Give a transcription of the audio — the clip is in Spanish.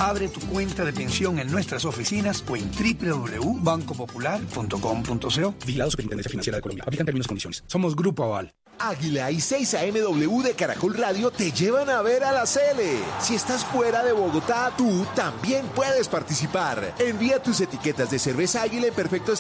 Abre tu cuenta de pensión en nuestras oficinas o en www.bancopopular.com.co. Vigilado Superintendencia Financiera de Colombia. Aplican términos y condiciones. Somos Grupo Aval. Águila y 6am de Caracol Radio te llevan a ver a la Sele. Si estás fuera de Bogotá, tú también puedes participar. Envía tus etiquetas de cerveza Águila en perfecto